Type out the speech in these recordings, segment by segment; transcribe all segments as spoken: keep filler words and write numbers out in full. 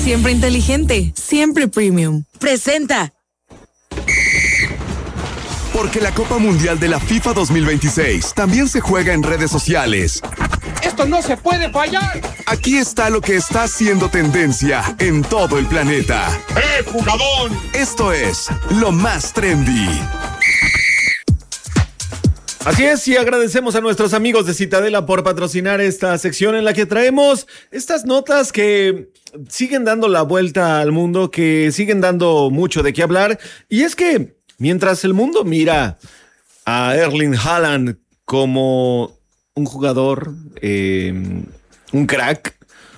Siempre inteligente, siempre premium. Presenta. Porque la Copa Mundial de la FIFA dos mil veintiséis también se juega en redes sociales. ¡Esto no se puede fallar! Aquí está lo que está haciendo tendencia en todo el planeta. ¡Eh, jugador! Esto es lo más trendy. Así es, y agradecemos a nuestros amigos de Citadela por patrocinar esta sección en la que traemos estas notas que siguen dando la vuelta al mundo, que siguen dando mucho de qué hablar. Y es que mientras el mundo mira a Erling Haaland como un jugador, eh, un crack,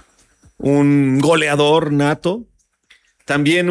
un goleador nato, también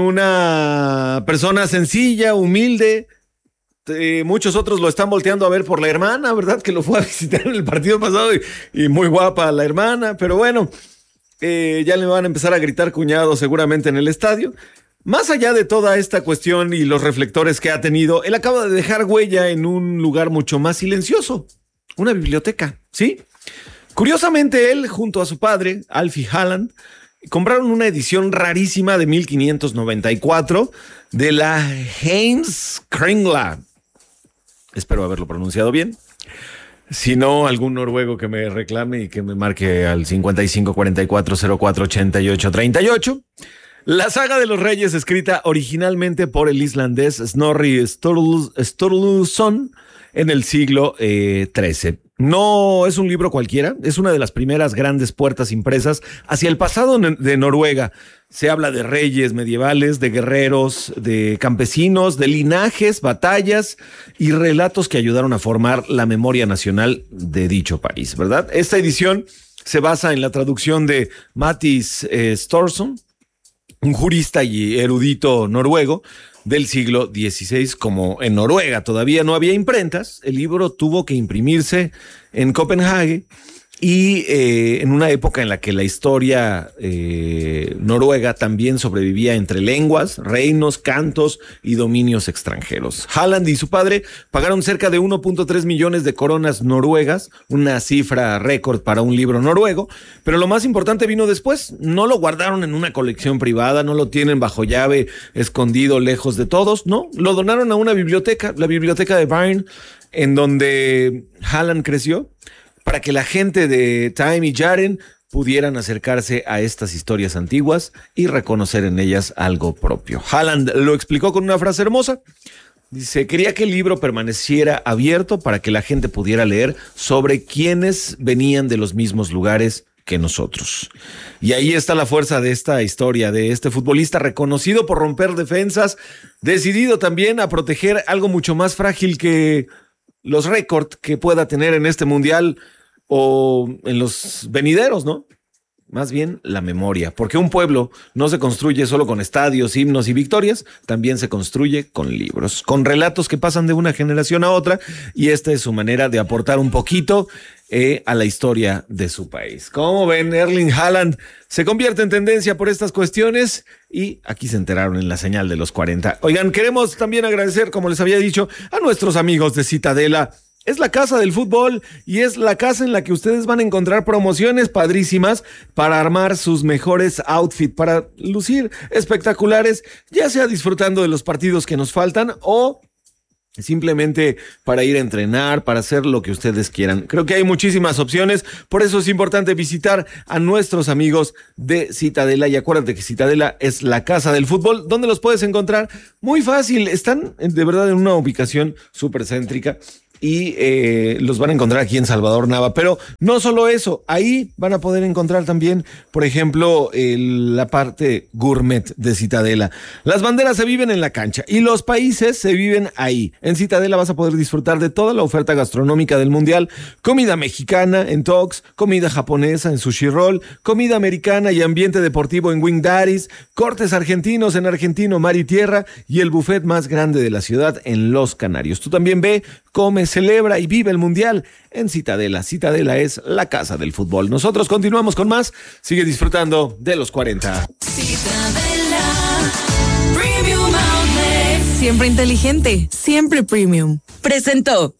una persona sencilla, humilde, Eh, muchos otros lo están volteando a ver por la hermana, ¿verdad? Que lo fue a visitar en el partido pasado y, y muy guapa la hermana, pero bueno, eh, ya le van a empezar a gritar cuñado seguramente en el estadio. Más allá de toda esta cuestión y los reflectores que ha tenido, él acaba de dejar huella en un lugar mucho más silencioso, una biblioteca, ¿sí? Curiosamente, él junto a su padre, Alfie Haaland, compraron una edición rarísima de mil quinientos noventa y cuatro de la Heimskringla. Espero haberlo pronunciado bien. Si no, algún noruego que me reclame y que me marque al cincuenta y cinco cuarenta y cuatro cero cuatro ochenta y ocho treinta y ocho. La saga de los reyes, escrita originalmente por el islandés Snorri Sturluson en el siglo eh, trece. No es un libro cualquiera, es una de las primeras grandes puertas impresas hacia el pasado de Noruega. Se habla de reyes medievales, de guerreros, de campesinos, de linajes, batallas y relatos que ayudaron a formar la memoria nacional de dicho país, ¿verdad? Esta edición se basa en la traducción de Mattis eh, Storsson, un jurista y erudito noruego del siglo dieciséis. Como en Noruega todavía no había imprentas, el libro tuvo que imprimirse en Copenhague y eh, en una época en la que la historia eh, noruega también sobrevivía entre lenguas, reinos, cantos y dominios extranjeros. Haaland y su padre pagaron cerca de uno punto tres millones de coronas noruegas, una cifra récord para un libro noruego, pero lo más importante vino después. No lo guardaron en una colección privada, no lo tienen bajo llave, escondido lejos de todos, no, lo donaron a una biblioteca, la biblioteca de Bern, en donde Haaland creció, para que la gente de Time y Jaren pudieran acercarse a estas historias antiguas y reconocer en ellas algo propio. Haaland lo explicó con una frase hermosa. Dice, quería que el libro permaneciera abierto para que la gente pudiera leer sobre quienes venían de los mismos lugares que nosotros. Y ahí está la fuerza de esta historia, de este futbolista reconocido por romper defensas, decidido también a proteger algo mucho más frágil que los récords que pueda tener en este mundial o en los venideros, ¿no? Más bien la memoria, porque un pueblo no se construye solo con estadios, himnos y victorias, también se construye con libros, con relatos que pasan de una generación a otra, y esta es su manera de aportar un poquito eh, a la historia de su país. Como ven, Erling Haaland se convierte en tendencia por estas cuestiones y aquí se enteraron en la señal de los cuarenta. Oigan, queremos también agradecer, como les había dicho, a nuestros amigos de Citadela. Es la casa del fútbol y es la casa en la que ustedes van a encontrar promociones padrísimas para armar sus mejores outfits, para lucir espectaculares, ya sea disfrutando de los partidos que nos faltan o simplemente para ir a entrenar, para hacer lo que ustedes quieran. Creo que hay muchísimas opciones, por eso es importante visitar a nuestros amigos de Citadela, y acuérdate que Citadela es la casa del fútbol. ¿Dónde los puedes encontrar? Muy fácil, están de verdad en una ubicación súper céntrica y eh, los van a encontrar aquí en Salvador Nava, pero no solo eso, ahí van a poder encontrar también, por ejemplo, el, la parte gourmet de Citadela. Las banderas se viven en la cancha y los países se viven ahí. En Citadela vas a poder disfrutar de toda la oferta gastronómica del mundial, comida mexicana en Tox, comida japonesa en Sushi Roll, comida americana y ambiente deportivo en Wing Daddies, cortes argentinos en Argentino Mar y Tierra y el buffet más grande de la ciudad en Los Canarios. Tú también ve, come, celebra y vive el mundial en Citadela. Citadela es la casa del fútbol. Nosotros continuamos con más. Sigue disfrutando de los cuarenta. Citadela Premium Outlet. Siempre inteligente, siempre premium. Presentó.